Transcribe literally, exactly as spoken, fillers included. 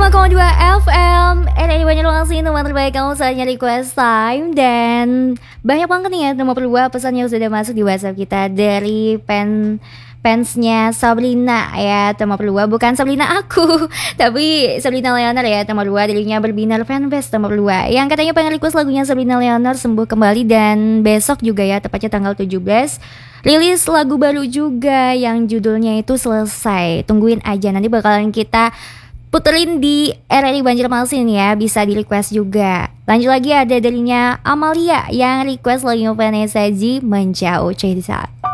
lima koma dua F M R R I Banjarmasin, teman terbaik kamu saatnya request time. Dan banyak banget nih ya nomor dua pesan yang sudah masuk di WhatsApp kita dari pen fansnya Sabrina ya. Nomor dua bukan Sabrina aku tapi Sabrina Leonard ya. Nomor dua dirinya berbinar fanbase nomor dua yang katanya pengen request lagunya Sabrina Leonard Sembuh Kembali. Dan besok juga ya, tepatnya tanggal tujuh belas, rilis lagu baru juga yang judulnya itu Selesai. Tungguin aja, nanti bakalan kita puterin di R R I Banjarmasin ya, bisa di request juga. Lanjut lagi ada darinya Amalia yang request lagunya Vanessa G Menjauh. Check this out.